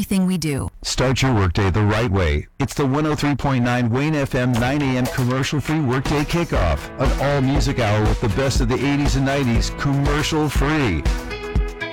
everything we do. Start your workday the right way. It's the 103.9 Wayne FM 9 a.m. commercial-free workday kickoff. An all-music hour with the best of the 80s and 90s, commercial-free.